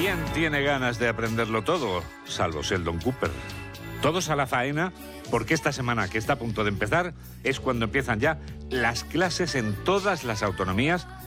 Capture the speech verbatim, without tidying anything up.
¿Quién tiene ganas de aprenderlo todo? Salvo Sheldon Cooper. Todos a la faena, porque esta semana que está a punto de empezar es cuando empiezan ya las clases en todas las autonomías